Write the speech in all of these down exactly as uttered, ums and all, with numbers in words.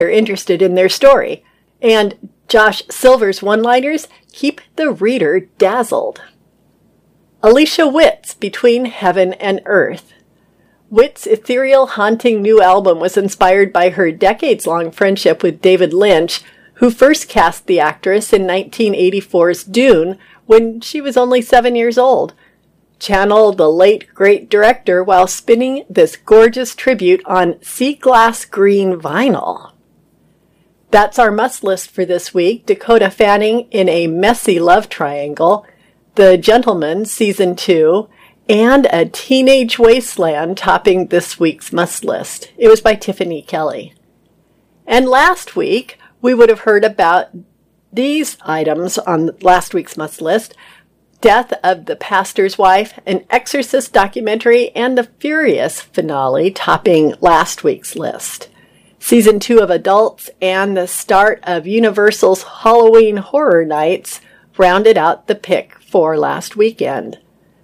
they're interested in their story. And Josh Silver's one-liners keep the reader dazzled. Alicia Witt's Between Heaven and Earth. Witt's ethereal, haunting new album was inspired by her decades-long friendship with David Lynch, who first cast the actress in nineteen eighty-four's Dune when she was only seven years old. Channel the late great director while spinning this gorgeous tribute on sea glass green vinyl. That's our must list for this week. Dakota Fanning in a messy love triangle, The Gentleman Season two, and A Teenage Wasteland topping this week's must list. It was by Tiffany Kelly. And last week, we would have heard about these items on last week's must list: Death of the Pastor's Wife, an Exorcist documentary, and the Furious finale topping last week's list. Season two of Adults and the start of Universal's Halloween Horror Nights rounded out the pick for last weekend.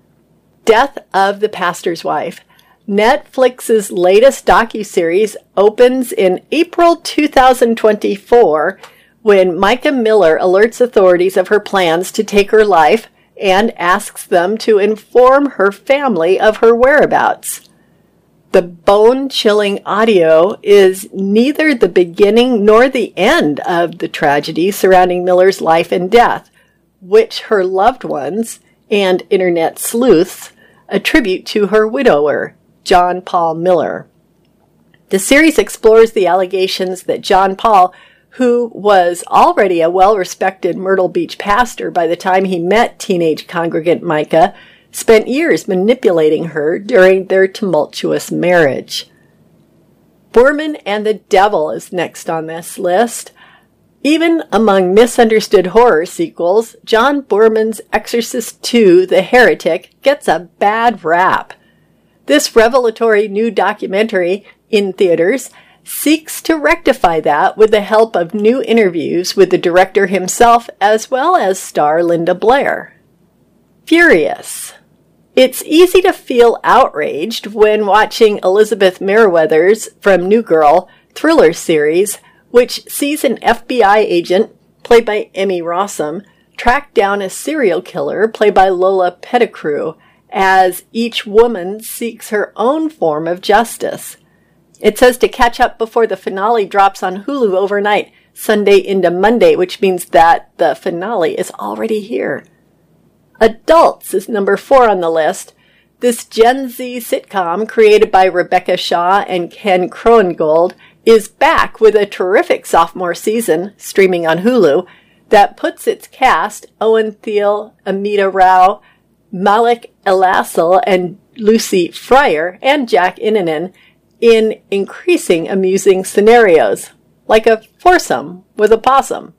Death of the Pastor's Wife. Netflix's latest docuseries opens in April two thousand twenty-four when Micah Miller alerts authorities of her plans to take her life and asks them to inform her family of her whereabouts. The bone-chilling audio is neither the beginning nor the end of the tragedy surrounding Miller's life and death, which her loved ones and internet sleuths attribute to her widower, John Paul Miller. The series explores the allegations that John Paul, who was already a well-respected Myrtle Beach pastor by the time he met teenage congregant Micah, spent years manipulating her during their tumultuous marriage. Boorman and the Devil is next on this list. Even among misunderstood horror sequels, John Boorman's Exorcist two, The Heretic, gets a bad rap. This revelatory new documentary, in theaters, seeks to rectify that with the help of new interviews with the director himself as well as star Linda Blair. Furious. It's easy to feel outraged when watching Elizabeth Meriwether's From New Girl thriller series, which sees an F B I agent, played by Emmy Rossum, track down a serial killer, played by Lola Pettigrew, as each woman seeks her own form of justice. It says to catch up before the finale drops on Hulu overnight, Sunday into Monday, which means that the finale is already here. Adults is number four on the list. This Gen Z sitcom, created by Rebecca Shaw and Ken Kroengold, is back with a terrific sophomore season, streaming on Hulu, that puts its cast, Owen Thiel, Amita Rao, Malik Elassel, and Lucy Fryer, and Jack Innanen, in increasing amusing scenarios, like a foursome with a possum.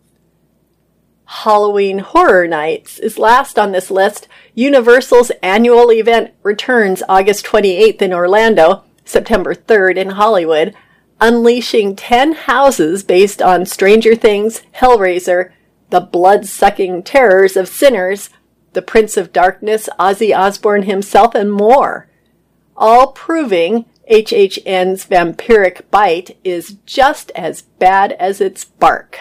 Halloween Horror Nights is last on this list. Universal's annual event returns August twenty-eighth in Orlando, September third in Hollywood, unleashing ten houses based on Stranger Things, Hellraiser, the blood-sucking terrors of Sinners, the Prince of Darkness, Ozzy Osbourne himself, and more, all proving H H N's vampiric bite is just as bad as its bark.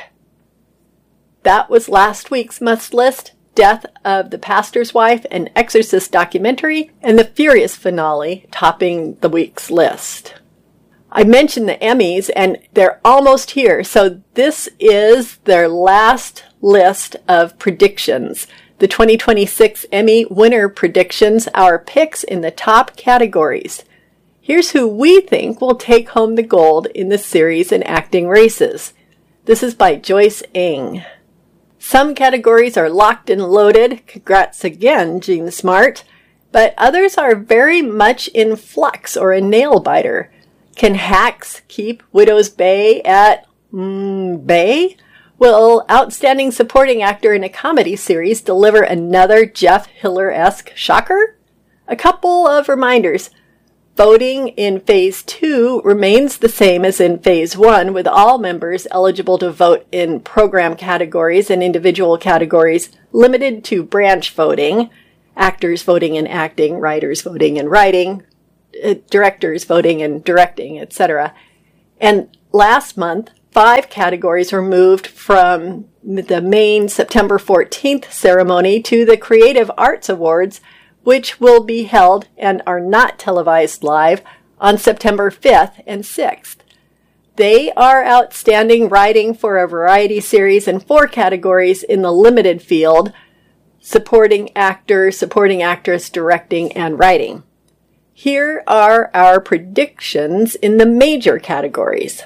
That was last week's must list: Death of the Pastor's Wife, an Exorcist documentary, and the Furious finale topping the week's list. I mentioned the Emmys, and they're almost here, so this is their last list of predictions. The twenty twenty-six Emmy winner predictions, our picks in the top categories. Here's who we think will take home the gold in the series and acting races. This is by Joyce Ng. Some categories are locked and loaded. Congrats again, Gene Smart. But others are very much in flux or a nail-biter. Can Hacks keep Widow's Bay at mm, Bay? Will Outstanding Supporting Actor in a Comedy Series deliver another Jeff Hiller-esque shocker? A couple of reminders. Voting in Phase two remains the same as in Phase one, with all members eligible to vote in program categories and individual categories limited to branch voting, actors voting in acting, writers voting in writing, directors voting in directing, et cetera. And last month, five categories were moved from the main September fourteenth ceremony to the Creative Arts Awards, which will be held and are not televised live on September fifth and sixth. They are Outstanding Writing for a Variety Series in four categories in the limited field: Supporting Actor, Supporting Actress, Directing, and Writing. Here are our predictions in the major categories.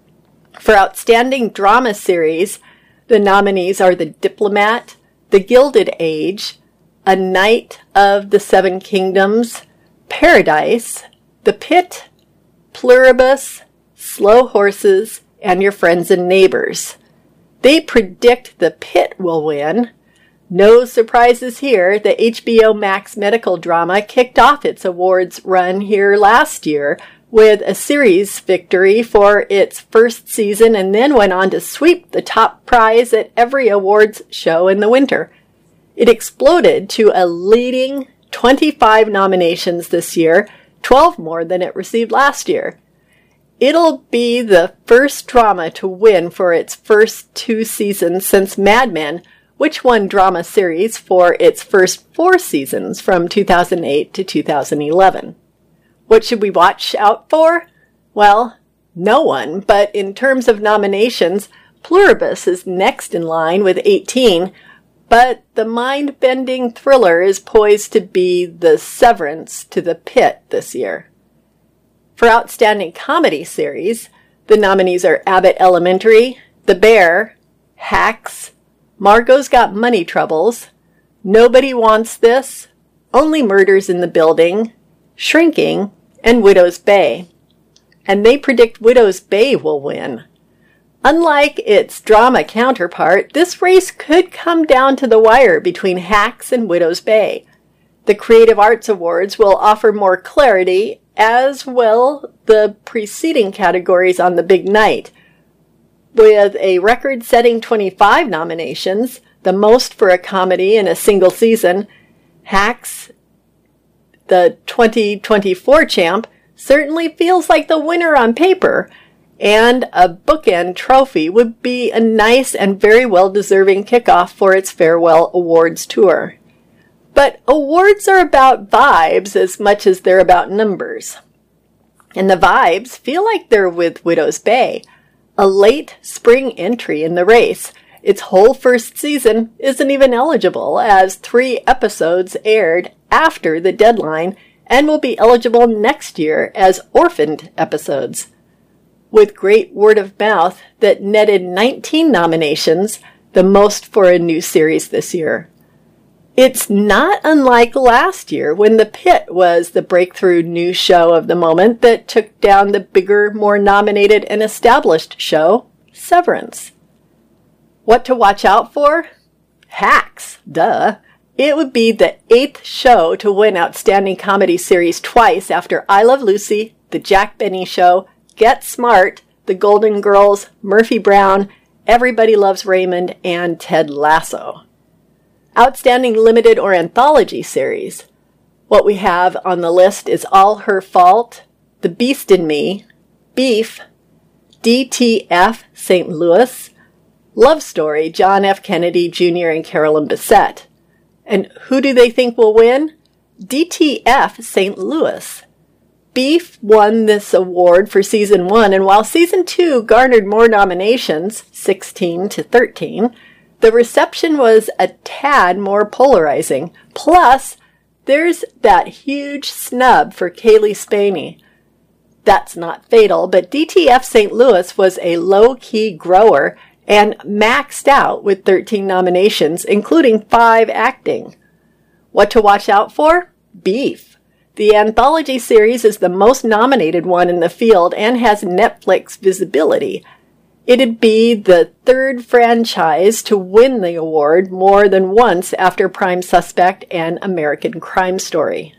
For Outstanding Drama Series, the nominees are The Diplomat, The Gilded Age, A Knight of the Seven Kingdoms, Paradise, The Pit, Pluribus, Slow Horses, and Your Friends and Neighbors. They predict The Pit will win. No surprises here. The H B O Max medical drama kicked off its awards run here last year with a series victory for its first season, and then went on to sweep the top prize at every awards show in the winter. It exploded to a leading twenty-five nominations this year, twelve more than it received last year. It'll be the first drama to win for its first two seasons since Mad Men, which won drama series for its first four seasons from two thousand eight to two thousand eleven. What should we watch out for? Well, no one, but in terms of nominations, Pluribus is next in line with eighteen, but the mind-bending thriller is poised to be the Severance to The Pit this year. For Outstanding Comedy Series, the nominees are Abbott Elementary, The Bear, Hacks, Margot's Got Money Troubles, Nobody Wants This, Only Murders in the Building, Shrinking, and Widow's Bay. And they predict Widow's Bay will win. Unlike its drama counterpart, this race could come down to the wire between Hacks and Widow's Bay. The Creative Arts Awards will offer more clarity, as will the preceding categories on the big night. With a record-setting twenty-five nominations, the most for a comedy in a single season, Hacks, the twenty twenty-four champ, certainly feels like the winner on paper, and a bookend trophy would be a nice and very well-deserving kickoff for its farewell awards tour. But awards are about vibes as much as they're about numbers. And the vibes feel like they're with Widow's Bay, a late spring entry in the race. Its whole first season isn't even eligible, as three episodes aired after the deadline and will be eligible next year as orphaned episodes. With great word of mouth that netted nineteen nominations, the most for a new series this year. It's not unlike last year when The Pit was the breakthrough new show of the moment that took down the bigger, more nominated and established show, Severance. What to watch out for? Hacks, duh. It would be the eighth show to win Outstanding Comedy Series twice after I Love Lucy, The Jack Benny Show, Get Smart, The Golden Girls, Murphy Brown, Everybody Loves Raymond, and Ted Lasso. Outstanding Limited or Anthology Series. What we have on the list is All Her Fault, The Beast in Me, Beef, D T F Saint Louis, Love Story, John F. Kennedy Junior and Carolyn Bessette. And who do they think will win? D T F Saint Louis. Beef won this award for season one, and while season two garnered more nominations, sixteen to thirteen, the reception was a tad more polarizing. Plus, there's that huge snub for Kaylee Spaney. That's not fatal, but D T F Saint Louis was a low-key grower and maxed out with thirteen nominations, including five acting. What to watch out for? Beef. The anthology series is the most nominated one in the field and has Netflix visibility. It'd be the third franchise to win the award more than once after Prime Suspect and American Crime Story.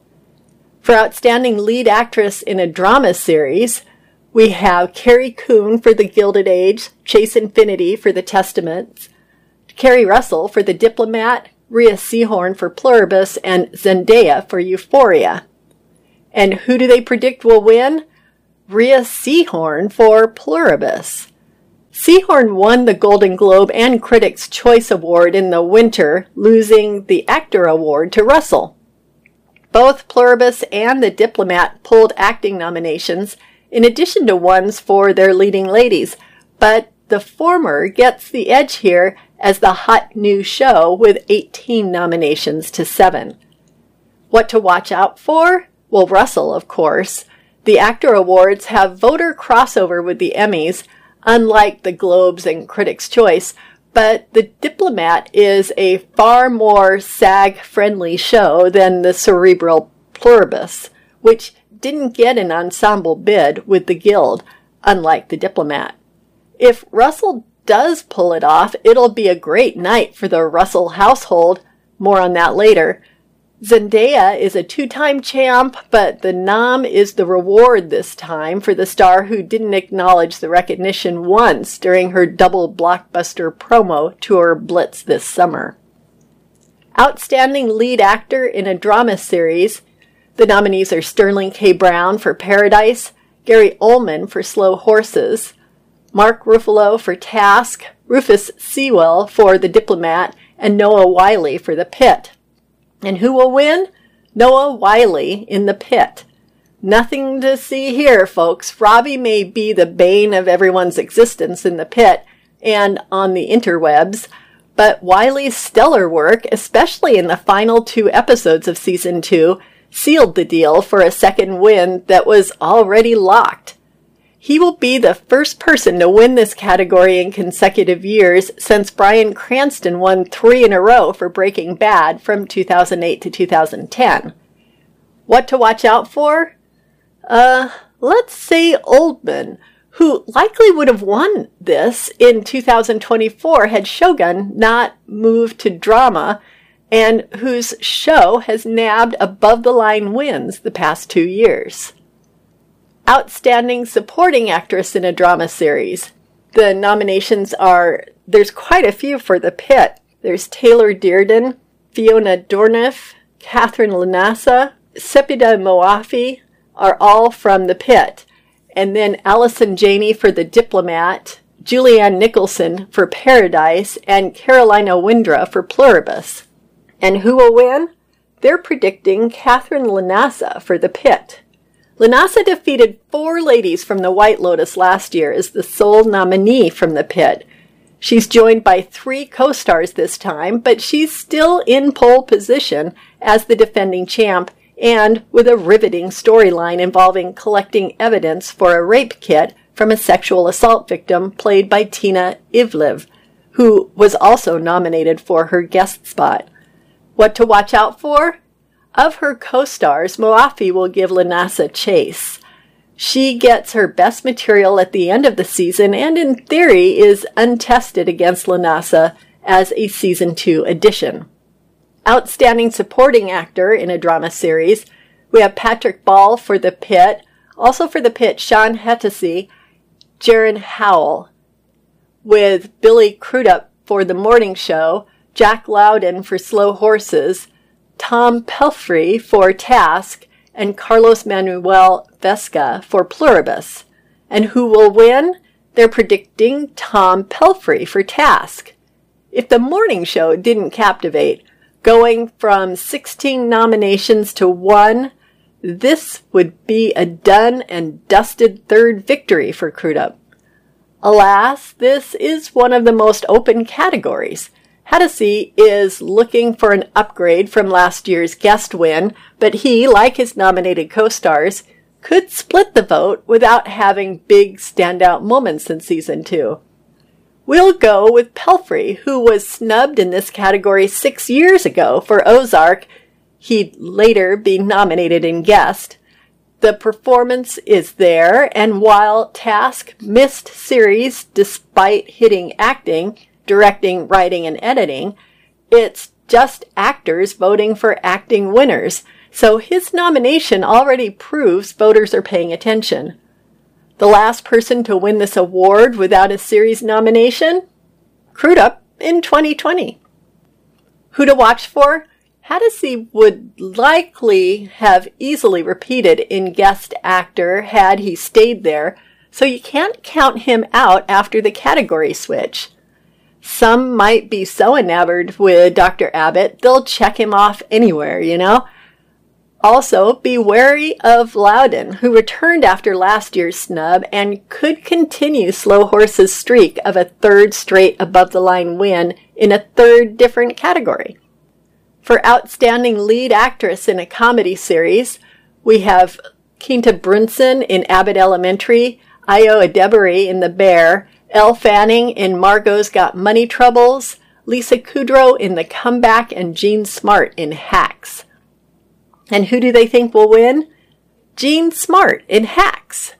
For Outstanding Lead Actress in a Drama Series, we have Carrie Coon for The Gilded Age, Chase Infinity for The Testaments, Kerry Russell for The Diplomat, Rhea Seehorn for Pluribus, and Zendaya for Euphoria. And who do they predict will win? Rhea Seehorn for Pluribus. Seahorn won the Golden Globe and Critics' Choice Award in the winter, losing the Actor Award to Russell. Both Pluribus and The Diplomat pulled acting nominations, in addition to ones for their leading ladies, but the former gets the edge here as the hot new show with eighteen nominations to seven. What to watch out for? Well, Russell, of course. The Actor Awards have voter crossover with the Emmys, unlike the Globes and Critics' Choice, but The Diplomat is a far more SAG-friendly show than the cerebral Pluribus, which didn't get an ensemble bid with the Guild, unlike The Diplomat. If Russell does pull it off, it'll be a great night for the Russell household. More on that later. Zendaya is a two-time champ, but the nom is the reward this time for the star who didn't acknowledge the recognition once during her double blockbuster promo tour Blitz this summer. Outstanding lead actor in a drama series. The nominees are Sterling K. Brown for Paradise, Gary Oldman for Slow Horses, Mark Ruffalo for Task, Rufus Sewell for The Diplomat, and Noah Wyle for The Pit. And who will win? Noah Wyle in The Pit. Nothing to see here, folks. Robbie may be the bane of everyone's existence in The Pit and on the interwebs, but Wiley's stellar work, especially in the final two episodes of season two, sealed the deal for a second win that was already locked. He will be the first person to win this category in consecutive years since Bryan Cranston won three in a row for Breaking Bad from two thousand eight to two thousand ten. What to watch out for? Uh, let's say Oldman, who likely would have won this in two thousand twenty-four had Shogun not moved to drama, and whose show has nabbed above-the-line wins the past two years. Outstanding Supporting Actress in a Drama Series. The nominations are, there's quite a few for The Pit. There's Taylor Dearden, Fiona Dourif, Catherine Lanassa, Sepideh Moafi are all from The Pit. And then Allison Janney for The Diplomat, Julianne Nicholson for Paradise, and Carolina Windra for Pluribus. And who will win? They're predicting Catherine Lanassa for The Pit. Lanassa defeated four ladies from The White Lotus last year as the sole nominee from The Pit. She's joined by three co-stars this time, but she's still in pole position as the defending champ and with a riveting storyline involving collecting evidence for a rape kit from a sexual assault victim played by Tina Ivlev, who was also nominated for her guest spot. What to watch out for? Of her co-stars, Moafi will give Lanassa chase. She gets her best material at the end of the season and in theory is untested against Lanassa as a season two addition. Outstanding Supporting Actor in a Drama Series. We have Patrick Ball for The Pit. Also for The Pit, Sean Hennessy, Jaron Howell. With Billy Crudup for The Morning Show, Jack Lowden for Slow Horses, Tom Pelphrey for Task, and Carlos Manuel Vesca for Pluribus. And who will win? They're predicting Tom Pelphrey for Task. If The Morning Show didn't captivate, going from sixteen nominations to one, this would be a done and dusted third victory for Crudup. Alas, this is one of the most open categories. Hennessy is looking for an upgrade from last year's guest win, but he, like his nominated co-stars, could split the vote without having big standout moments in season two. We'll go with Pelphrey, who was snubbed in this category six years ago for Ozark. He'd later be nominated in guest. The performance is there, and while Task missed series despite hitting acting, directing, writing, and editing, it's just actors voting for acting winners, so his nomination already proves voters are paying attention. The last person to win this award without a series nomination? Crudup in twenty twenty. Who to watch for? Hennessy would likely have easily repeated in guest actor had he stayed there, so you can't count him out after the category switch. Some might be so enamored with Doctor Abbott, they'll check him off anywhere, you know? Also, be wary of Loudon, who returned after last year's snub and could continue Slow Horse's streak of a third straight above-the-line win in a third different category. For Outstanding Lead Actress in a Comedy Series, we have Quinta Brunson in Abbott Elementary, Ayo Edebiri in The Bear, Elle Fanning in Margot's Got Money Troubles, Lisa Kudrow in The Comeback, and Jean Smart in Hacks. And who do they think will win? Jean Smart in Hacks.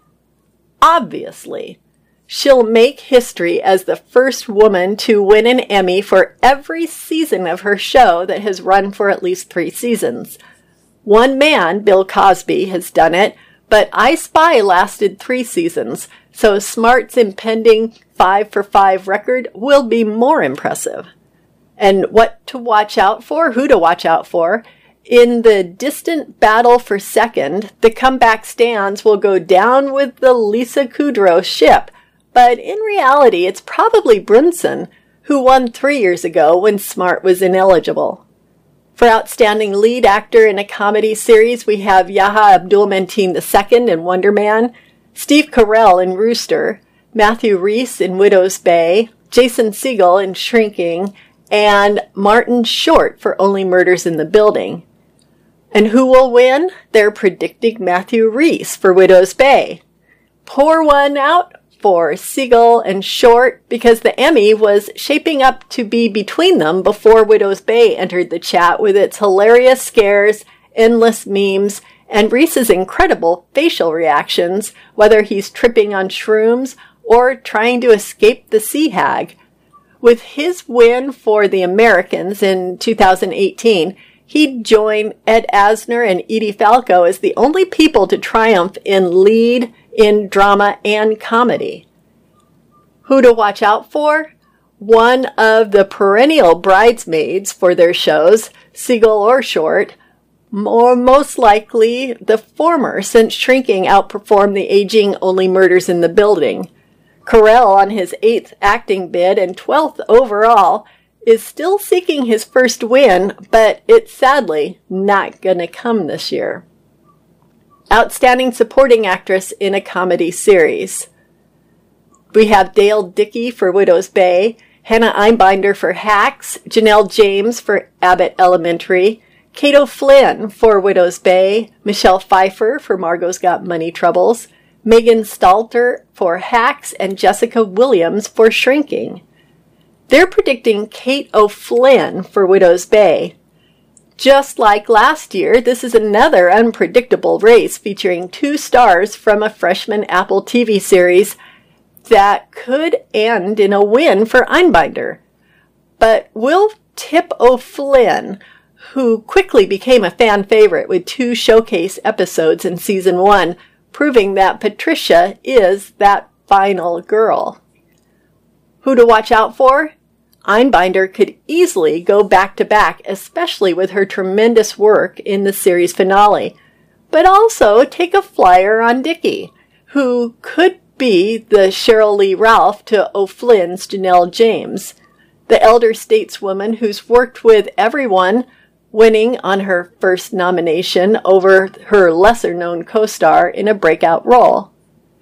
Obviously. She'll make history as the first woman to win an Emmy for every season of her show that has run for at least three seasons. One man, Bill Cosby, has done it, but I Spy lasted three seasons, so Smart's impending five for five record will be more impressive. And what to watch out for, who to watch out for, in the distant battle for second, the Comeback stands will go down with the Lisa Kudrow ship, but in reality it's probably Brunson, who won three years ago when Smart was ineligible. For Outstanding Lead Actor in a Comedy Series, we have Yahya Abdul-Mateen the Second in Wonder Man, Steve Carell in Rooster, Matthew Rhys in Widow's Bay, Jason Segel in Shrinking, and Martin Short for Only Murders in the Building. And who will win? They're predicting Matthew Rhys for Widow's Bay. Pour one out for Segel and Short because the Emmy was shaping up to be between them before Widow's Bay entered the chat with its hilarious scares, endless memes, and Rhys's incredible facial reactions, whether he's tripping on shrooms or trying to escape the sea hag. With his win for The Americans in two thousand eighteen, he'd join Ed Asner and Edie Falco as the only people to triumph in lead, in drama, and comedy. Who to watch out for? One of the perennial bridesmaids for their shows, Segel or Short, or most likely the former, since Shrinking outperformed the aging Only Murders in the Building. Carell, on his eighth acting bid and twelfth overall, is still seeking his first win, but it's sadly not gonna come this year. Outstanding Supporting Actress in a Comedy Series. We have Dale Dickey for Widow's Bay, Hannah Einbinder for Hacks, Janelle James for Abbott Elementary, Kato Flynn for Widow's Bay, Michelle Pfeiffer for Margot's Got Money Troubles, Megan Stalter for Hacks, and Jessica Williams for Shrinking. They're predicting Kate O'Flynn for Widow's Bay. Just like last year, this is another unpredictable race featuring two stars from a freshman Apple T V series that could end in a win for Einbinder. But will tip O'Flynn, who quickly became a fan favorite with two showcase episodes in season one, proving that Patricia is that final girl. Who to watch out for? Einbinder could easily go back-to-back, especially with her tremendous work in the series finale, but also take a flyer on Dickey, who could be the Cheryl Lee Ralph to O'Flynn's Janelle James, the elder stateswoman who's worked with everyone, winning on her first nomination over her lesser-known co-star in a breakout role.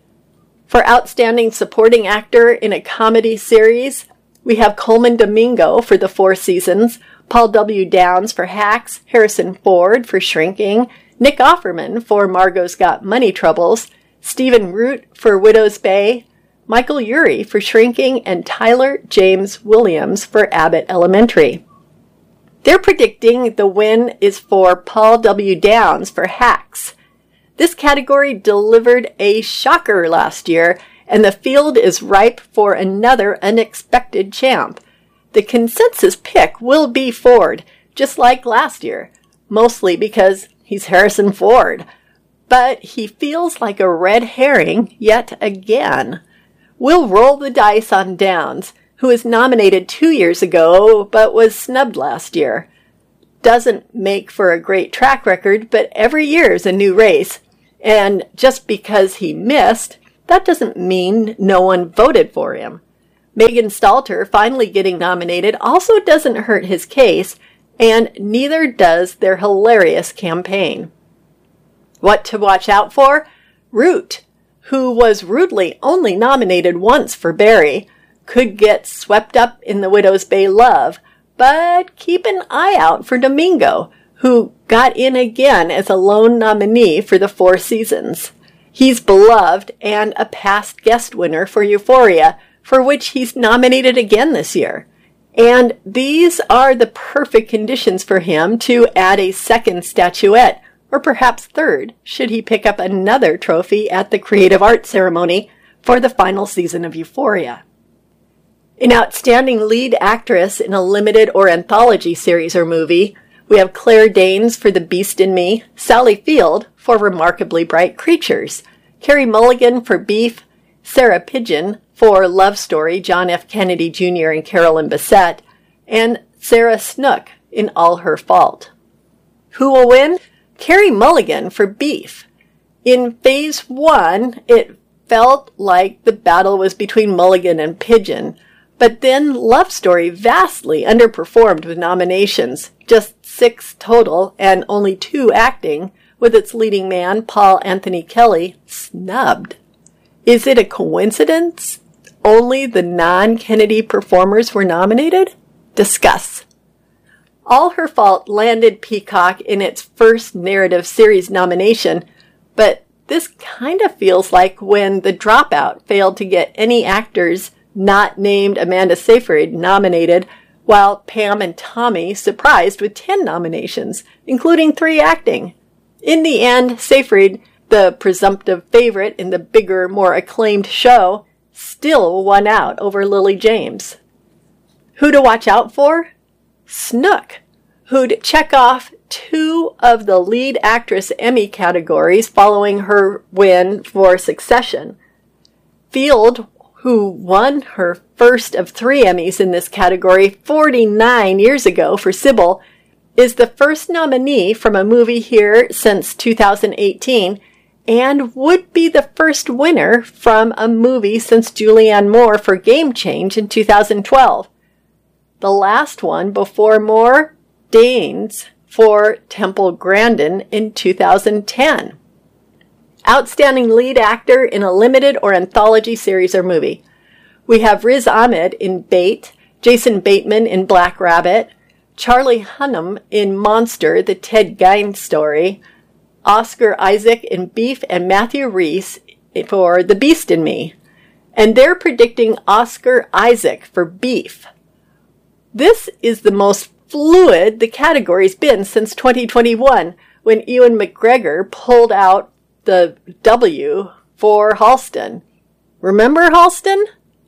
For Outstanding Supporting Actor in a Comedy Series, we have Coleman Domingo for the Four Seasons, Paul W. Downs for Hacks, Harrison Ford for Shrinking, Nick Offerman for Margot's Got Money Troubles, Stephen Root for Widow's Bay, Michael Urie for Shrinking, and Tyler James Williams for Abbott Elementary. They're predicting the win is for Paul W. Downs for Hacks. This category delivered a shocker last year, and the field is ripe for another unexpected champ. The consensus pick will be Ford, just like last year, mostly because he's Harrison Ford. But he feels like a red herring yet again. We'll roll the dice on Downs, who was nominated two years ago but was snubbed last year. Doesn't make for a great track record, but every year is a new race. And just because he missed that doesn't mean no one voted for him. Megan Stalter finally getting nominated also doesn't hurt his case, and neither does their hilarious campaign. What to watch out for? Root, who was rudely only nominated once for Barry, could get swept up in the Widow's Bay love, but keep an eye out for Domingo, who got in again as a lone nominee for the Four Seasons. He's beloved and a past guest winner for Euphoria, for which he's nominated again this year. And these are the perfect conditions for him to add a second statuette, or perhaps third, should he pick up another trophy at the Creative Arts Ceremony for the final season of Euphoria. An outstanding lead actress in a limited or anthology series or movie, we have Claire Danes for The Beast in Me, Sally Field for Remarkably Bright Creatures, Carey Mulligan for Beef, Sarah Pidgeon for Love Story, John F. Kennedy Junior and Carolyn Bessette, and Sarah Snook in All Her Fault. Who will win? Carey Mulligan for Beef. In Phase one, it felt like the battle was between Mulligan and Pidgeon, but then Love Story vastly underperformed with nominations, just six total and only two acting, with its leading man, Paul Anthony Kelly, snubbed. Is it a coincidence only the non-Kennedy performers were nominated? Discuss. All Her Fault landed Peacock in its first narrative series nomination, but this kind of feels like when The Dropout failed to get any actors not named Amanda Seyfried nominated, while Pam and Tommy surprised with ten nominations, including three acting. In the end, Seyfried, the presumptive favorite in the bigger, more acclaimed show, still won out over Lily James. Who to watch out for? Snook, who'd check off two of the lead actress Emmy categories following her win for Succession. Field, who won her first of three Emmys in this category forty-nine years ago for Sybil, is the first nominee from a movie here since two thousand eighteen and would be the first winner from a movie since Julianne Moore for Game Change in two thousand twelve. The last one before Moore, Danes for Temple Grandin in two thousand ten. Outstanding lead actor in a limited or anthology series or movie. We have Riz Ahmed in Bait, Jason Bateman in Black Rabbit, Charlie Hunnam in Monster, the Ted Gein story, Oscar Isaac in Beef, and Matthew Rhys for The Beast in Me. And they're predicting Oscar Isaac for Beef. This is the most fluid the category's been since twenty twenty-one, when Ewan McGregor pulled out the W for Halston. Remember Halston?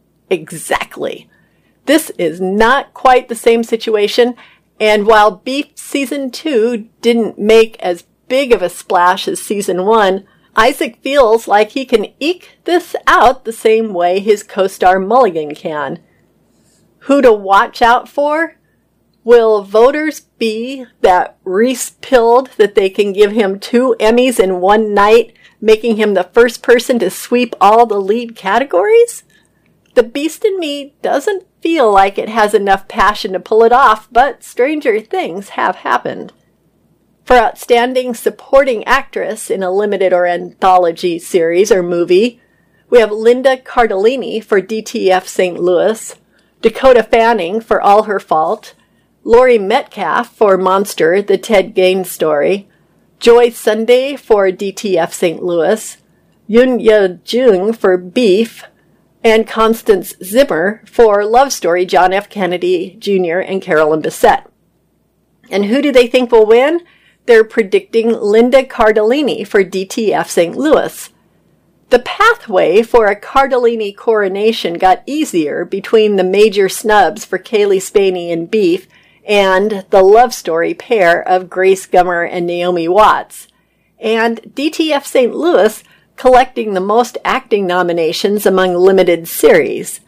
Exactly. This is not quite the same situation, and while Beef Season two didn't make as big of a splash as Season one, Isaac feels like he can eke this out the same way his co-star Mulligan can. Who to watch out for? Will voters be that Reese-pilled that they can give him two Emmys in one night, making him the first person to sweep all the lead categories? The Beast in Me doesn't feel like it has enough passion to pull it off, but stranger things have happened. For Outstanding Supporting Actress in a limited or anthology series or movie, we have Linda Cardellini for D T F Saint Louis, Dakota Fanning for All Her Fault, Laurie Metcalf for Monster, the Ted Gein story, Joy Sunday for D T F Saint Louis, Yoon Ye-jung for Beef, and Constance Zimmer for Love Story, John F. Kennedy Junior and Carolyn Bessette. And who do they think will win? They're predicting Linda Cardellini for D T F Saint Louis. The pathway for a Cardellini coronation got easier between the major snubs for Kaylee Spaney in Beef and the Love Story pair of Grace Gummer and Naomi Watts, and D T F Saint Louis collecting the most acting nominations among limited series.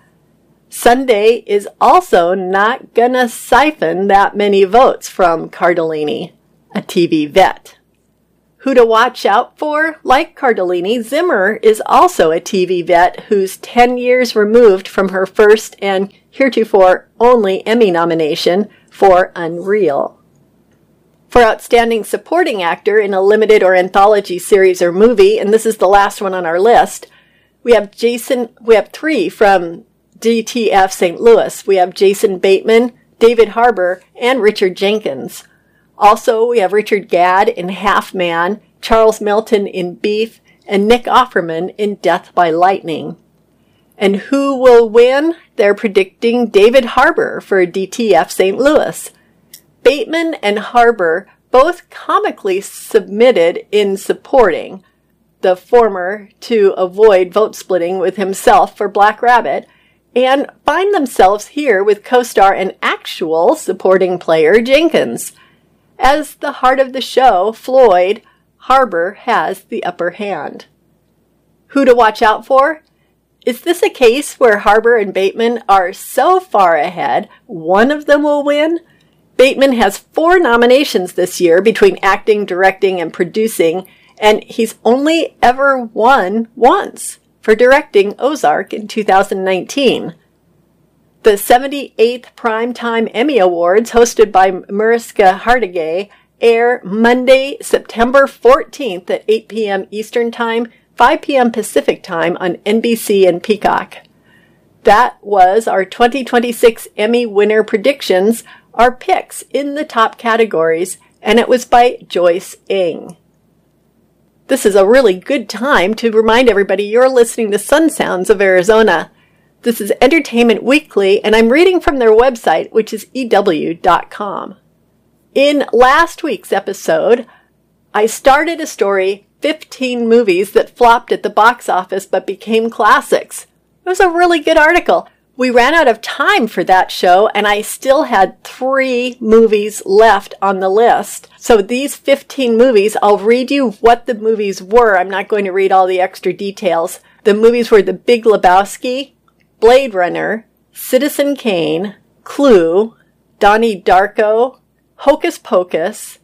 Sunday is also not gonna siphon that many votes from Cardellini, a T V vet. Who to watch out for? Like Cardellini, Zimmer is also a T V vet who's ten years removed from her first and heretofore only Emmy nomination for Unreal. For Outstanding Supporting Actor in a Limited or Anthology Series or Movie, and this is the last one on our list, we have Jason, we have three from D T F Saint Louis. We have Jason Bateman, David Harbour, and Richard Jenkins. Also, we have Richard Gadd in Half Man, Charles Melton in Beef, and Nick Offerman in Death by Lightning. And who will win? They're predicting David Harbour for D T F Saint Louis. Bateman and Harbour both comically submitted in supporting, the former to avoid vote splitting with himself for Black Rabbit, and find themselves here with co-star and actual supporting player Jenkins. As the heart of the show, Floyd, Harbour has the upper hand. Who to watch out for? Is this a case where Harbour and Bateman are so far ahead, one of them will win? Bateman has four nominations this year between acting, directing, and producing, and he's only ever won once for directing Ozark in two thousand nineteen. The seventy-eighth Primetime Emmy Awards, hosted by Mariska Hargitay, air Monday, September fourteenth at eight p.m. Eastern Time, five p.m. Pacific Time on N B C and Peacock. That was our twenty twenty-six Emmy winner predictions, our picks in the top categories, and it was by Joyce Ng. This is a really good time to remind everybody you're listening to Sun Sounds of Arizona. This is Entertainment Weekly, and I'm reading from their website, which is E W dot com. In last week's episode, I started a story, fifteen movies that flopped at the box office but became classics. It was a really good article. We ran out of time for that show, and I still had three movies left on the list. So these fifteen movies, I'll read you what the movies were. I'm not going to read all the extra details. The movies were The Big Lebowski, Blade Runner, Citizen Kane, Clue, Donnie Darko, Hocus Pocus,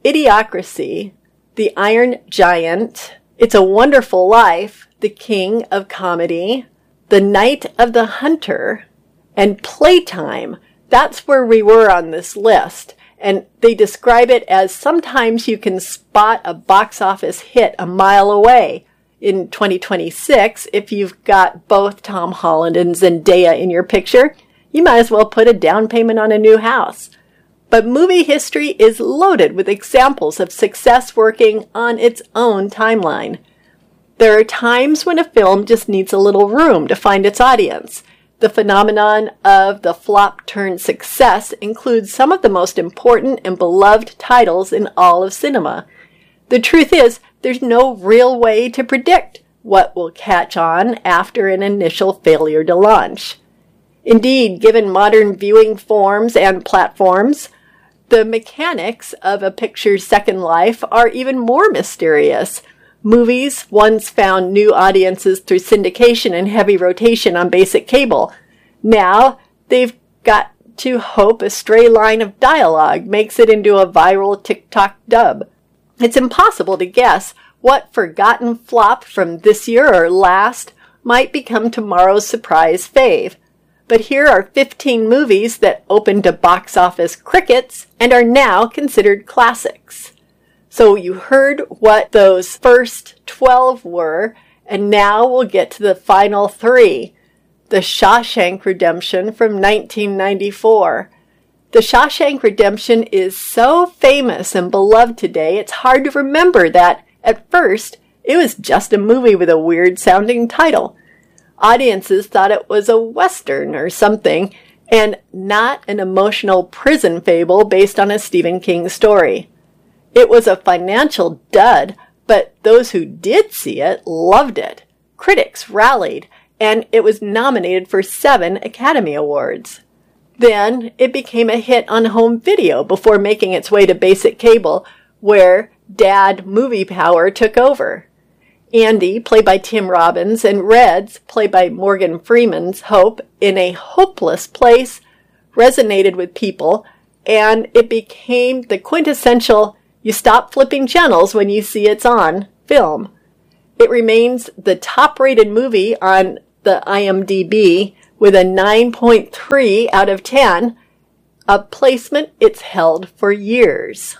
Idiocracy, The Iron Giant, It's a Wonderful Life, The King of Comedy, The Night of the Hunter, and Playtime. That's where we were on this list. And they describe it as sometimes you can spot a box office hit a mile away. In twenty twenty-six, if you've got both Tom Holland and Zendaya in your picture, you might as well put a down payment on a new house. But movie history is loaded with examples of success working on its own timeline. There are times when a film just needs a little room to find its audience. The phenomenon of the flop-turned success includes some of the most important and beloved titles in all of cinema. The truth is, there's no real way to predict what will catch on after an initial failure to launch. Indeed, given modern viewing forms and platforms, the mechanics of a picture's second life are even more mysterious. Movies once found new audiences through syndication and heavy rotation on basic cable. Now, they've got to hope a stray line of dialogue makes it into a viral TikTok dub. It's impossible to guess what forgotten flop from this year or last might become tomorrow's surprise fave. But here are fifteen movies that opened to box office crickets and are now considered classics. So you heard what those first twelve were, and now we'll get to the final three. The Shawshank Redemption from nineteen ninety-four. The Shawshank Redemption is so famous and beloved today, it's hard to remember that, at first, it was just a movie with a weird-sounding title. Audiences thought it was a Western or something, and not an emotional prison fable based on a Stephen King story. It was a financial dud, but those who did see it loved it. Critics rallied, and it was nominated for seven Academy Awards. Then it became a hit on home video before making its way to basic cable, where Dad Movie Power took over. Andy, played by Tim Robbins, and Reds, played by Morgan Freeman's Hope, in a hopeless place, resonated with people, and it became the quintessential You stop flipping channels when you see it's on film. It remains the top-rated movie on the I M D B with a nine point three out of ten, a placement it's held for years.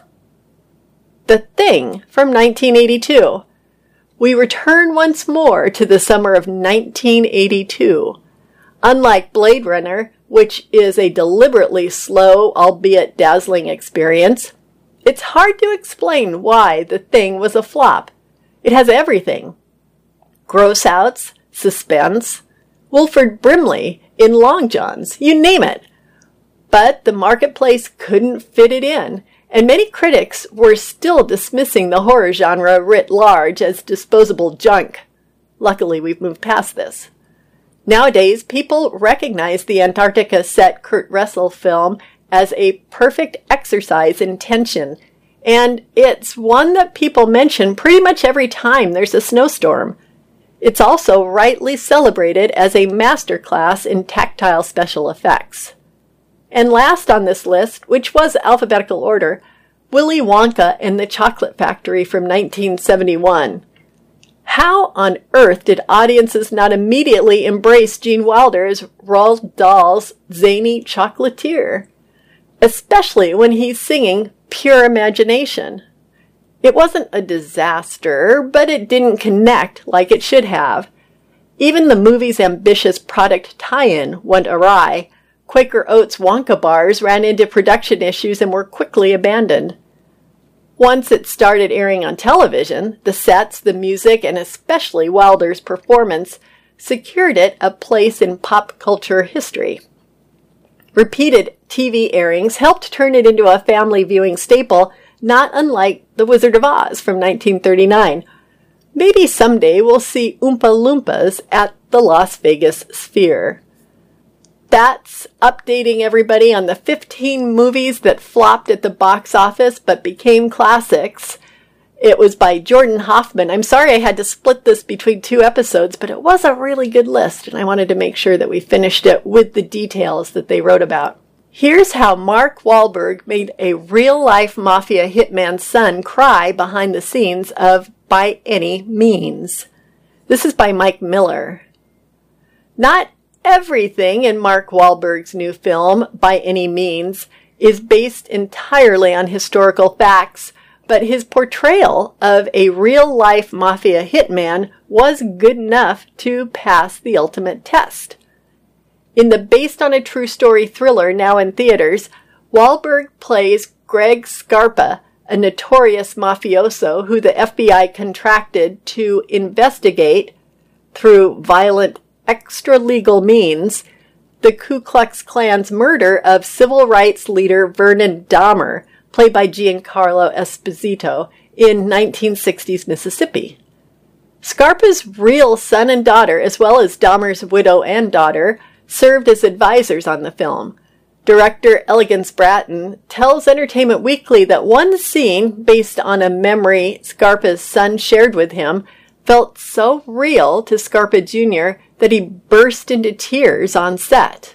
The Thing from nineteen eighty-two. We return once more to the summer of nineteen eighty-two. Unlike Blade Runner, which is a deliberately slow, albeit dazzling experience, it's hard to explain why The Thing was a flop. It has everything. Gross outs, suspense, Wilford Brimley in long johns, you name it. But the marketplace couldn't fit it in, and many critics were still dismissing the horror genre writ large as disposable junk. Luckily, we've moved past this. Nowadays, people recognize the Antarctica set Kurt Russell film as a perfect exercise in tension, and it's one that people mention pretty much every time there's a snowstorm. It's also rightly celebrated as a masterclass in tactile special effects. And last on this list, which was alphabetical order, Willy Wonka and the Chocolate Factory from nineteen seventy-one. How on earth did audiences not immediately embrace Gene Wilder as Roald Dahl's zany chocolatier? Especially when he's singing Pure Imagination. It wasn't a disaster, but it didn't connect like it should have. Even the movie's ambitious product tie-in went awry. Quaker Oats Wonka bars ran into production issues and were quickly abandoned. Once it started airing on television, the sets, the music, and especially Wilder's performance secured it a place in pop culture history. Repeated T V airings helped turn it into a family viewing staple, not unlike The Wizard of Oz from nineteen thirty-nine. Maybe someday we'll see Oompa Loompas at the Las Vegas Sphere. That's updating everybody on the fifteen movies that flopped at the box office but became classics. It was by Jordan Hoffman. I'm sorry I had to split this between two episodes, but it was a really good list, and I wanted to make sure that we finished it with the details that they wrote about. Here's how Mark Wahlberg made a real-life mafia hitman's son cry behind the scenes of By Any Means. This is by Mike Miller. Not everything in Mark Wahlberg's new film, By Any Means, is based entirely on historical facts, but his portrayal of a real-life mafia hitman was good enough to pass the ultimate test. In the based-on-a-true-story thriller now in theaters, Wahlberg plays Greg Scarpa, a notorious mafioso who the F B I contracted to investigate, through violent extra-legal means, the Ku Klux Klan's murder of civil rights leader Vernon Dahmer, played by Giancarlo Esposito, in nineteen sixties Mississippi. Scarpa's real son and daughter, as well as Dahmer's widow and daughter, served as advisors on the film. Director Elegance Bratton tells Entertainment Weekly that one scene, based on a memory Scarpa's son shared with him, felt so real to Scarpa Junior that he burst into tears on set.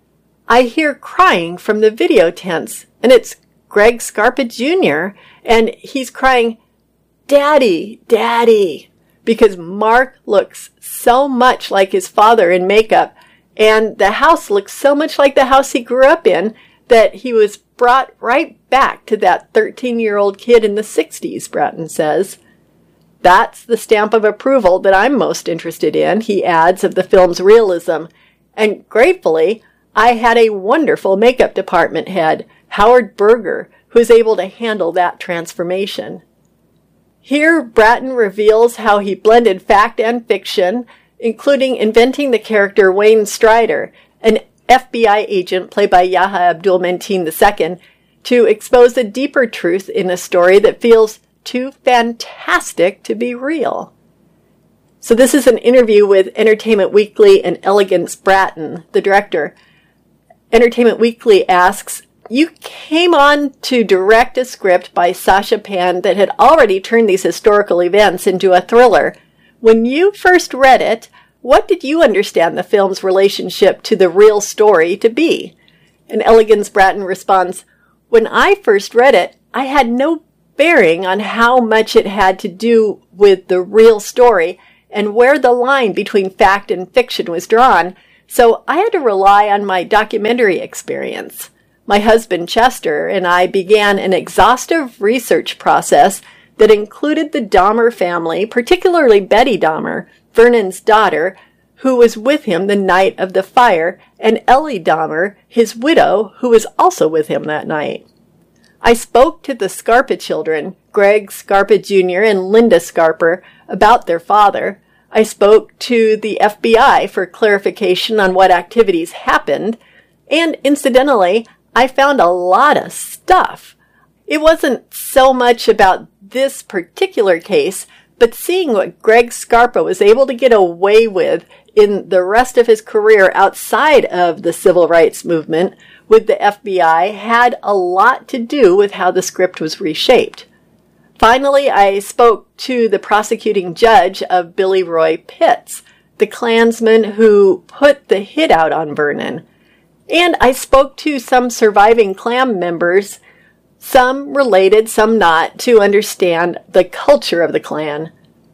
I hear crying from the video tents, and it's Greg Scarpa Junior, and he's crying, "Daddy, Daddy," because Mark looks so much like his father in makeup, and the house looks so much like the house he grew up in that he was brought right back to that thirteen-year-old kid in the sixties, Bratton says. That's the stamp of approval that I'm most interested in, he adds, of the film's realism. And gratefully, I had a wonderful makeup department head, Howard Berger, who's able to handle that transformation. Here, Bratton reveals how he blended fact and fiction, including inventing the character Wayne Strider, an F B I agent played by Yahya Abdul-Mateen the Second, to expose a deeper truth in a story that feels too fantastic to be real. So this is an interview with Entertainment Weekly and Elegance Bratton, the director. Entertainment Weekly asks, "You came on to direct a script by Sacha Pan that had already turned these historical events into a thriller. When you first read it, what did you understand the film's relationship to the real story to be?" And Elegance Bratton responds, "When I first read it, I had no bearing on how much it had to do with the real story and where the line between fact and fiction was drawn, so I had to rely on my documentary experience. My husband Chester and I began an exhaustive research process that included the Dahmer family, particularly Betty Dahmer, Vernon's daughter, who was with him the night of the fire, and Ellie Dahmer, his widow, who was also with him that night. I spoke to the Scarpa children, Greg Scarpa Junior and Linda Scarpa, about their father. I spoke to the F B I for clarification on what activities happened, and incidentally, I found a lot of stuff. It wasn't so much about this particular case, but seeing what Greg Scarpa was able to get away with in the rest of his career outside of the civil rights movement with the F B I had a lot to do with how the script was reshaped. Finally, I spoke to the prosecuting judge of Billy Roy Pitts, the Klansman who put the hit out on Vernon. And I spoke to some surviving Klan members, some related, some not, to understand the culture of the Klan.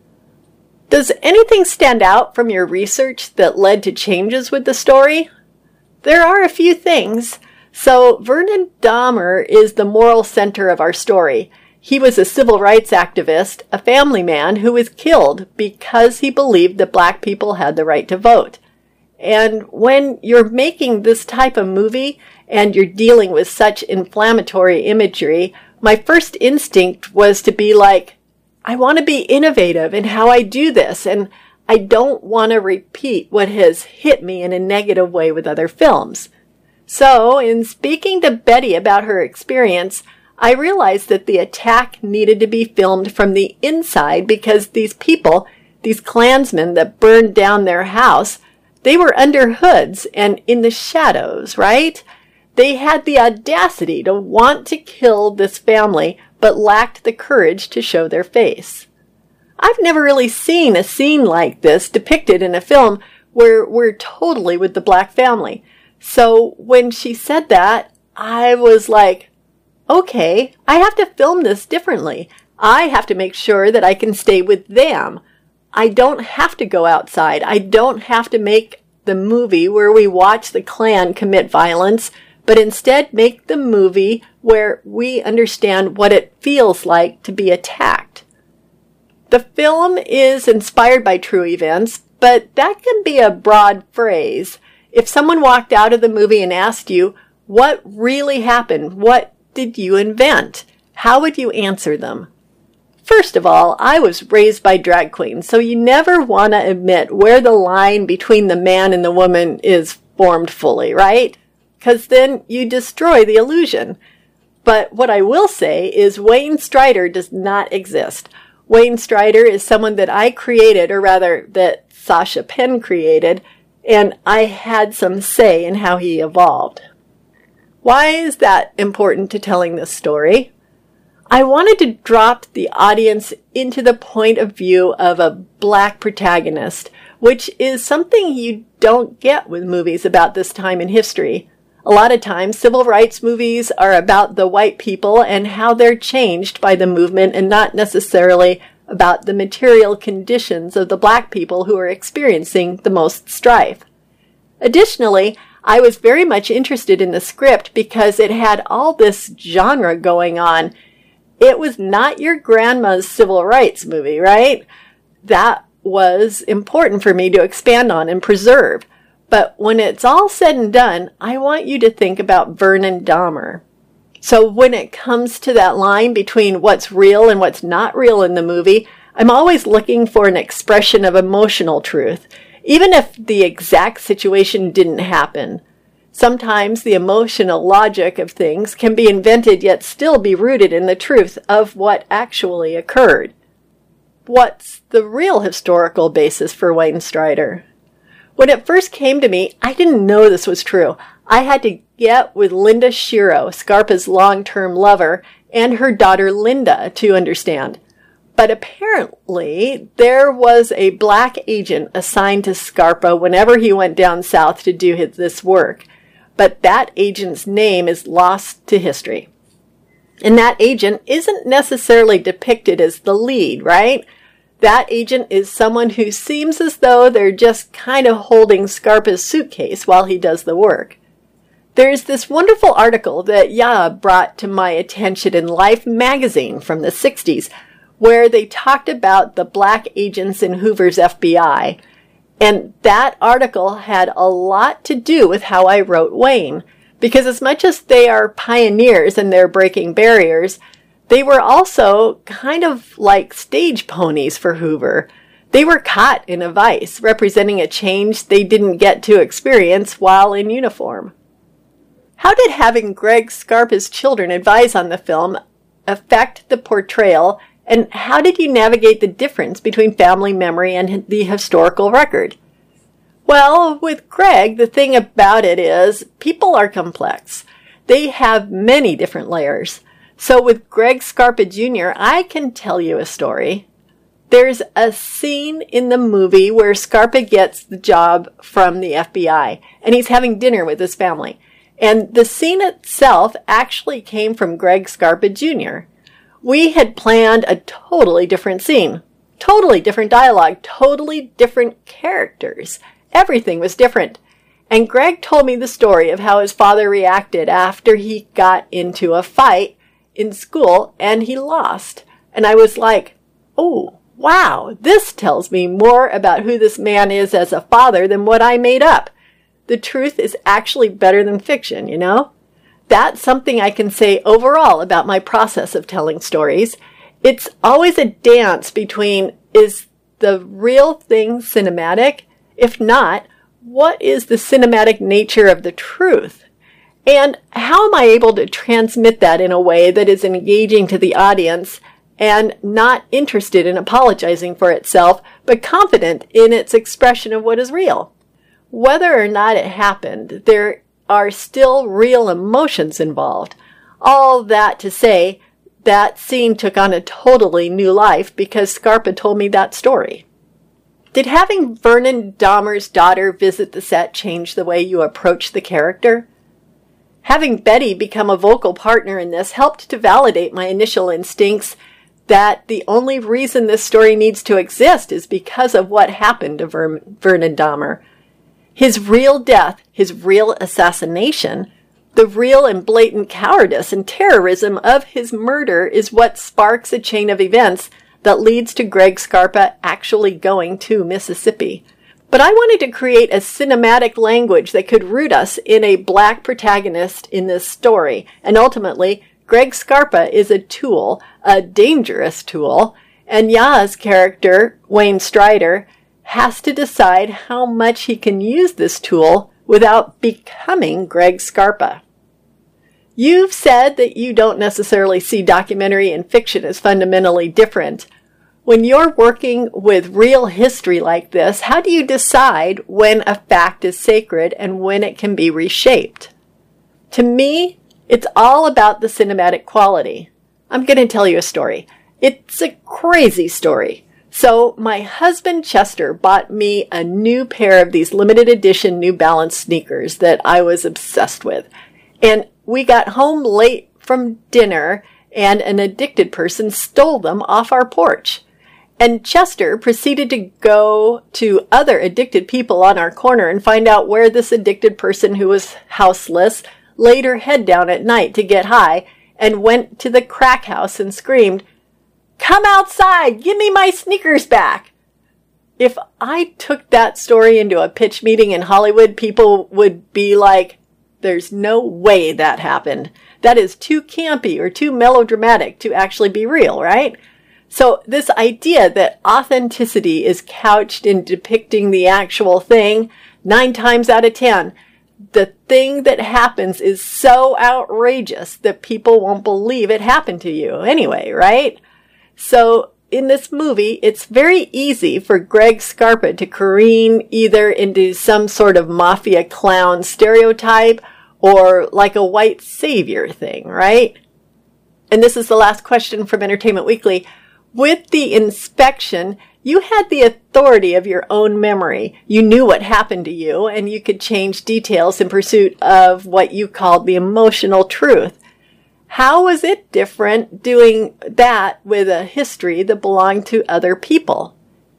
Does anything stand out from your research that led to changes with the story? There are a few things. So Vernon Dahmer is the moral center of our story. He was a civil rights activist, a family man who was killed because he believed that black people had the right to vote. And when you're making this type of movie and you're dealing with such inflammatory imagery, my first instinct was to be like, I want to be innovative in how I do this, and I don't want to repeat what has hit me in a negative way with other films. So, in speaking to Betty about her experience, I realized that the attack needed to be filmed from the inside because these people, these Klansmen that burned down their house, they were under hoods and in the shadows, right? They had the audacity to want to kill this family, but lacked the courage to show their face. I've never really seen a scene like this depicted in a film where we're totally with the black family. So when she said that, I was like, okay, I have to film this differently. I have to make sure that I can stay with them. I don't have to go outside. I don't have to make the movie where we watch the Klan commit violence, but instead make the movie where we understand what it feels like to be attacked. The film is inspired by true events, but that can be a broad phrase. If someone walked out of the movie and asked you, what really happened? What did you invent? How would you answer them? First of all, I was raised by drag queens, so you never want to admit where the line between the man and the woman is formed fully, right? Because then you destroy the illusion. But what I will say is Wayne Strider does not exist. Wayne Strider is someone that I created, or rather that Sasha Penn created, and I had some say in how he evolved. Why is that important to telling this story? I wanted to drop the audience into the point of view of a black protagonist, which is something you don't get with movies about this time in history. A lot of times, civil rights movies are about the white people and how they're changed by the movement and not necessarily about the material conditions of the black people who are experiencing the most strife. Additionally, I was very much interested in the script because it had all this genre going on. It was not your grandma's civil rights movie, right? That was important for me to expand on and preserve. But when it's all said and done, I want you to think about Vernon Dahmer. So when it comes to that line between what's real and what's not real in the movie, I'm always looking for an expression of emotional truth, even if the exact situation didn't happen. Sometimes the emotional logic of things can be invented yet still be rooted in the truth of what actually occurred. What's the real historical basis for Wayne Strider? When it first came to me, I didn't know this was true. I had to get with Linda Shiro, Scarpa's long-term lover, and her daughter Linda to understand. But apparently, there was a black agent assigned to Scarpa whenever he went down south to do his, this work. But that agent's name is lost to history. And that agent isn't necessarily depicted as the lead, right? That agent is someone who seems as though they're just kind of holding Scarpa's suitcase while he does the work. There's this wonderful article that Yaa brought to my attention in Life magazine from the sixties, where they talked about the black agents in Hoover's F B I. And that article had a lot to do with how I wrote Wayne, because as much as they are pioneers and they're breaking barriers, they were also kind of like stage ponies for Hoover. They were caught in a vice, representing a change they didn't get to experience while in uniform. How did having Greg Scarpa's children advise on the film affect the portrayal, and how did you navigate the difference between family memory and the historical record? Well, with Greg, the thing about it is people are complex. They have many different layers. So with Greg Scarpa Junior, I can tell you a story. There's a scene in the movie where Scarpa gets the job from the F B I, and he's having dinner with his family. And the scene itself actually came from Greg Scarpa Junior We had planned a totally different scene, totally different dialogue, totally different characters. Everything was different. And Greg told me the story of how his father reacted after he got into a fight in school and he lost. And I was like, oh, wow, this tells me more about who this man is as a father than what I made up. The truth is actually better than fiction, you know? That's something I can say overall about my process of telling stories. It's always a dance between, is the real thing cinematic? If not, what is the cinematic nature of the truth? And how am I able to transmit that in a way that is engaging to the audience and not interested in apologizing for itself, but confident in its expression of what is real? Whether or not it happened, there are still real emotions involved. All that to say, that scene took on a totally new life because Scarpa told me that story. Did having Vernon Dahmer's daughter visit the set change the way you approach the character? Having Betty become a vocal partner in this helped to validate my initial instincts that the only reason this story needs to exist is because of what happened to Ver- Vernon Dahmer. His real death, his real assassination, the real and blatant cowardice and terrorism of his murder is what sparks a chain of events that leads to Greg Scarpa actually going to Mississippi. But I wanted to create a cinematic language that could root us in a black protagonist in this story. And ultimately, Greg Scarpa is a tool, a dangerous tool, and Yaa's character, Wayne Strider, has to decide how much he can use this tool without becoming Greg Scarpa. You've said that you don't necessarily see documentary and fiction as fundamentally different. When you're working with real history like this, how do you decide when a fact is sacred and when it can be reshaped? To me, it's all about the cinematic quality. I'm going to tell you a story. It's a crazy story. So my husband Chester bought me a new pair of these limited edition New Balance sneakers that I was obsessed with. And we got home late from dinner and an addicted person stole them off our porch. And Chester proceeded to go to other addicted people on our corner and find out where this addicted person who was houseless laid her head down at night to get high and went to the crack house and screamed, "Come outside! Give me my sneakers back!" If I took that story into a pitch meeting in Hollywood, people would be like, there's no way that happened. That is too campy or too melodramatic to actually be real, right? So this idea that authenticity is couched in depicting the actual thing, nine times out of ten, the thing that happens is so outrageous that people won't believe it happened to you anyway, right? So in this movie, it's very easy for Greg Scarpa to careen either into some sort of mafia clown stereotype or like a white savior thing, right? And this is the last question from Entertainment Weekly. With the inspection, you had the authority of your own memory. You knew what happened to you, and you could change details in pursuit of what you called the emotional truth. How was it different doing that with a history that belonged to other people?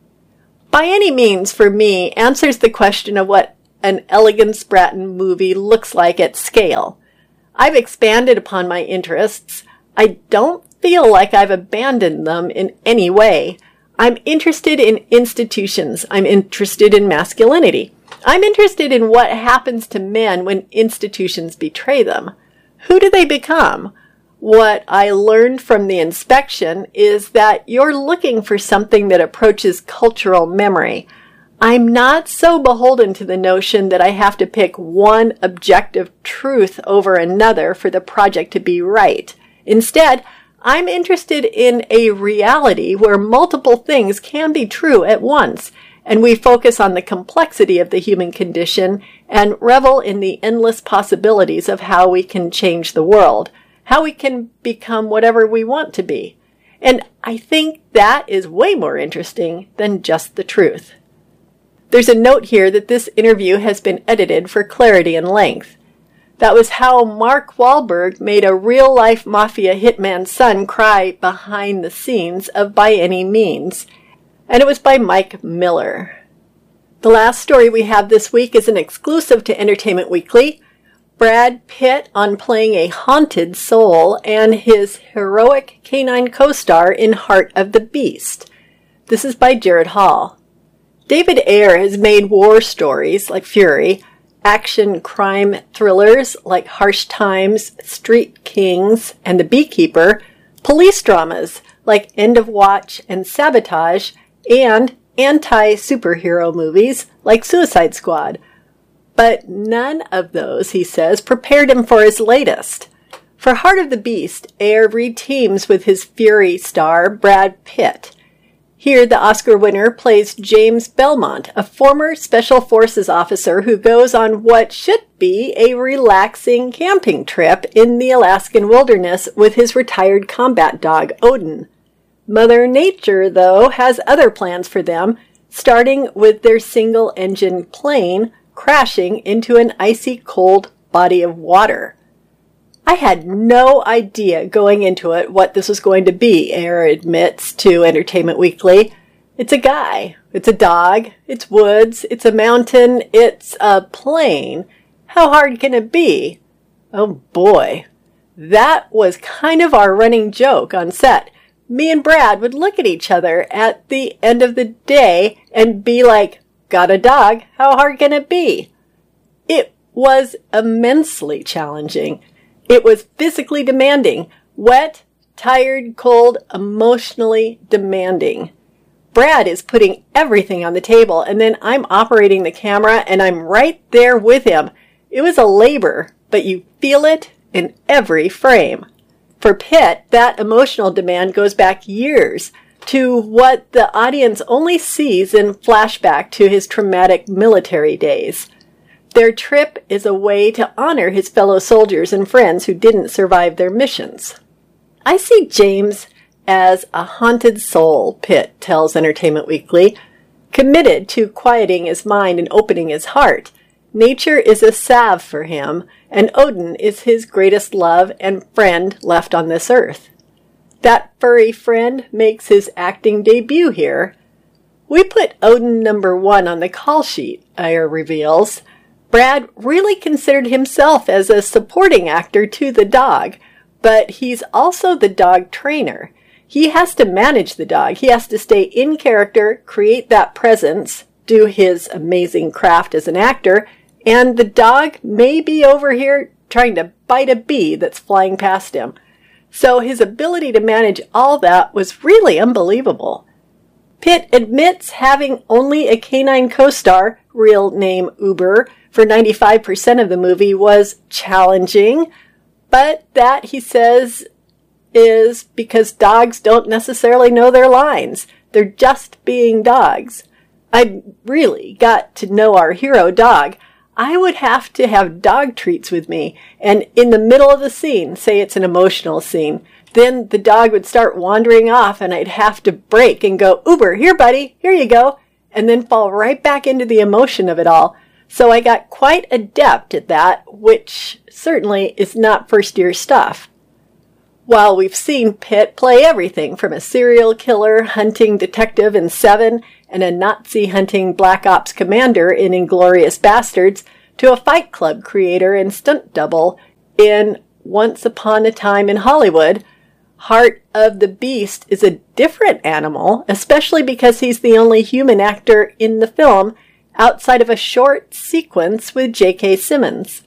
By any means, for me, answers the question of what an Elegance Bratton movie looks like at scale. I've expanded upon my interests. I don't feel like I've abandoned them in any way. I'm interested in institutions. I'm interested in masculinity. I'm interested in what happens to men when institutions betray them. Who do they become? What I learned from the inspection is that you're looking for something that approaches cultural memory. I'm not so beholden to the notion that I have to pick one objective truth over another for the project to be right. Instead, I'm interested in a reality where multiple things can be true at once, and we focus on the complexity of the human condition and revel in the endless possibilities of how we can change the world, how we can become whatever we want to be. And I think that is way more interesting than just the truth. There's a note here that this interview has been edited for clarity and length. That was how Mark Wahlberg made a real-life mafia hitman's son cry behind the scenes of By Any Means. And it was by Mike Miller. The last story we have this week is an exclusive to Entertainment Weekly. Brad Pitt on playing a haunted soul and his heroic canine co-star in Heart of the Beast. This is by Jared Hall. David Ayer has made war stories like Fury, action crime thrillers like Harsh Times, Street Kings, and The Beekeeper, police dramas like End of Watch and Sabotage, and anti-superhero movies like Suicide Squad. But none of those, he says, prepared him for his latest. For Heart of the Beast, Ayer reteams with his Fury star, Brad Pitt. Here, the Oscar winner plays James Belmont, a former Special Forces officer who goes on what should be a relaxing camping trip in the Alaskan wilderness with his retired combat dog, Odin. Mother Nature, though, has other plans for them, starting with their single-engine plane crashing into an icy cold body of water. I had no idea going into it what this was going to be, Ayer admits to Entertainment Weekly. It's a guy, it's a dog, it's woods, it's a mountain, it's a plane. How hard can it be? Oh boy. That was kind of our running joke on set. Me and Brad would look at each other at the end of the day and be like, got a dog, how hard can it be? It was immensely challenging. It was physically demanding, wet, tired, cold, emotionally demanding. Brad is putting everything on the table, and then I'm operating the camera, and I'm right there with him. It was a labor, but you feel it in every frame. For Pitt, that emotional demand goes back years to what the audience only sees in flashback to his traumatic military days. Their trip is a way to honor his fellow soldiers and friends who didn't survive their missions. I see James as a haunted soul, Pitt tells Entertainment Weekly, committed to quieting his mind and opening his heart. Nature is a salve for him, and Odin is his greatest love and friend left on this earth. That furry friend makes his acting debut here. We put Odin number one on the call sheet, Ayer reveals. Brad really considered himself as a supporting actor to the dog, but he's also the dog trainer. He has to manage the dog. He has to stay in character, create that presence, do his amazing craft as an actor, and the dog may be over here trying to bite a bee that's flying past him. So his ability to manage all that was really unbelievable. Pitt admits having only a canine co-star, real name Uber, for ninety-five percent of the movie was challenging, but that, he says, is because dogs don't necessarily know their lines. They're just being dogs. I really got to know our hero dog. I would have to have dog treats with me, and in the middle of the scene, say it's an emotional scene, then the dog would start wandering off and I'd have to break and go, Uber, here buddy, here you go, and then fall right back into the emotion of it all. So I got quite adept at that, which certainly is not first year stuff. While we've seen Pitt play everything from a serial killer hunting detective in Seven and a Nazi hunting Black Ops commander in Inglourious Bastards to a Fight Club creator and stunt double in Once Upon a Time in Hollywood, Heart of the Beast is a different animal, especially because he's the only human actor in the film outside of a short sequence with J K. Simmons.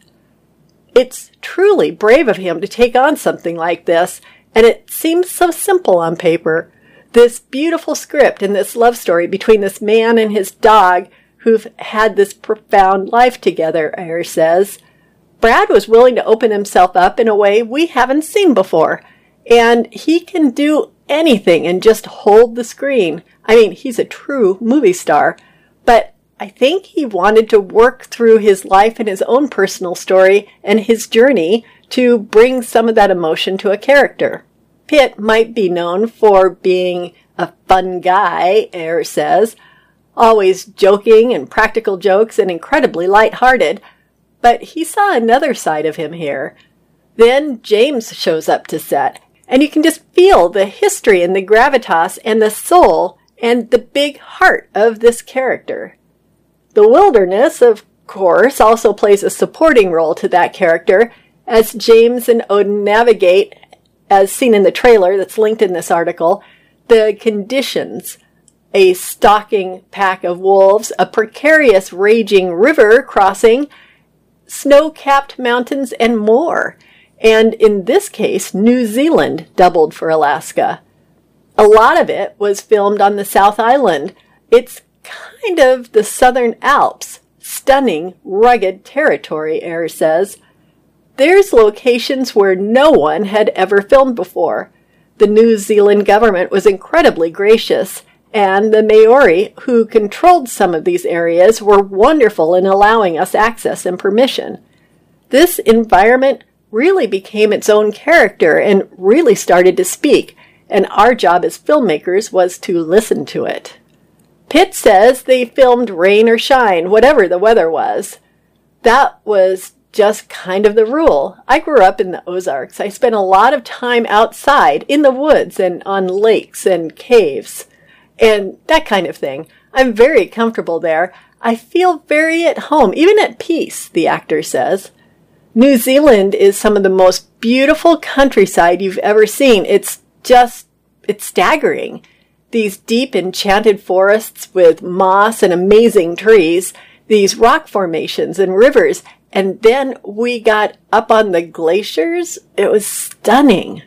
It's truly brave of him to take on something like this, and it seems so simple on paper. This beautiful script and this love story between this man and his dog who've had this profound life together, Ayer says. Brad was willing to open himself up in a way we haven't seen before, and he can do anything and just hold the screen. I mean, he's a true movie star, but I think he wanted to work through his life and his own personal story and his journey to bring some of that emotion to a character. Pitt might be known for being a fun guy, Ayer says, always joking and practical jokes and incredibly lighthearted, but he saw another side of him here. Then James shows up to set, and you can just feel the history and the gravitas and the soul and the big heart of this character. The wilderness, of course, also plays a supporting role to that character as James and Odin navigate, as seen in the trailer that's linked in this article, the conditions. A stalking pack of wolves, a precarious raging river crossing, snow-capped mountains, and more. And in this case, New Zealand doubled for Alaska. A lot of it was filmed on the South Island. It's kind of the Southern Alps. Stunning, rugged territory, Ayer says. There's locations where no one had ever filmed before. The New Zealand government was incredibly gracious, and the Maori, who controlled some of these areas, were wonderful in allowing us access and permission. This environment really became its own character and really started to speak, and our job as filmmakers was to listen to it. Pitt says they filmed rain or shine, whatever the weather was. That was just kind of the rule. I grew up in the Ozarks. I spent a lot of time outside, in the woods and on lakes and caves, and that kind of thing. I'm very comfortable there. I feel very at home, even at peace, the actor says. New Zealand is some of the most beautiful countryside you've ever seen. It's just, it's staggering. These deep enchanted forests with moss and amazing trees, these rock formations and rivers, and then we got up on the glaciers. It was stunning.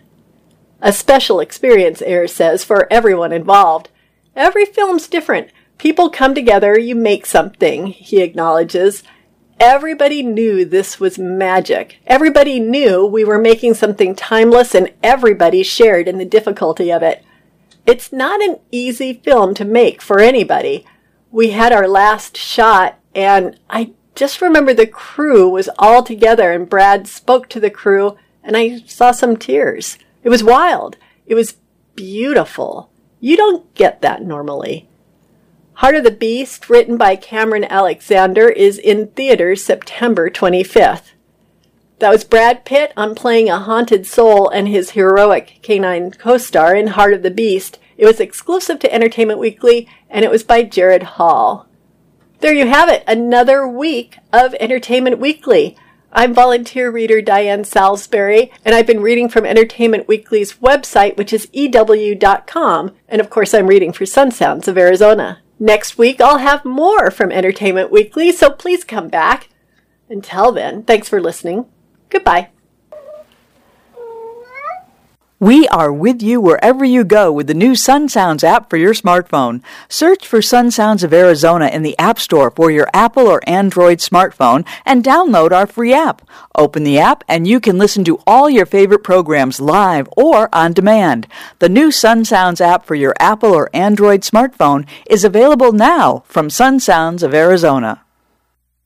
A special experience, Ayer says, for everyone involved. Every film's different. People come together, you make something, he acknowledges. Everybody knew this was magic. Everybody knew we were making something timeless, and everybody shared in the difficulty of it. It's not an easy film to make for anybody. We had our last shot, and I just remember the crew was all together, and Brad spoke to the crew, and I saw some tears. It was wild. It was beautiful. You don't get that normally. Heart of the Beast, written by Cameron Alexander, is in theaters September twenty-fifth. That was Brad Pitt on playing a haunted soul and his heroic canine co-star in Heart of the Beast. It was exclusive to Entertainment Weekly, and it was by Jared Hall. There you have it, another week of Entertainment Weekly. I'm volunteer reader Diane Salisbury, and I've been reading from Entertainment Weekly's website, which is E W dot com, and of course I'm reading for Sun Sounds of Arizona. Next week I'll have more from Entertainment Weekly, so please come back. Until then, thanks for listening. Goodbye. We are with you wherever you go with the new Sun Sounds app for your smartphone. Search for Sun Sounds of Arizona in the App Store for your Apple or Android smartphone and download our free app. Open the app and you can listen to all your favorite programs live or on demand. The new Sun Sounds app for your Apple or Android smartphone is available now from Sun Sounds of Arizona.